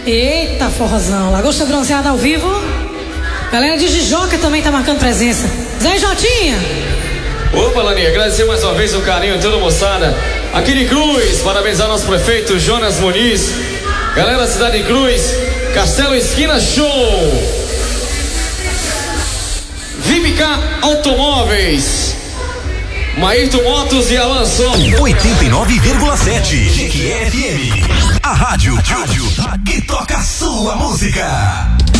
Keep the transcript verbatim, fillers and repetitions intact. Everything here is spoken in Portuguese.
Eita, forrozão. Lagosta Bronzeada ao vivo. Galera de Jijoca também tá marcando presença. Zé Jotinha. Opa, Laninha, agradecer mais uma vez o carinho de toda a moçada. Aqui de Cruz, parabenizar nosso prefeito Jonas Muniz. Galera da cidade de Cruz, Castelo Esquina Show. Vivica Automóveis, Maírton Motos e Alan Som. oitenta e nove vírgula sete G Q F M. A rádio, rádio que toca a sua música.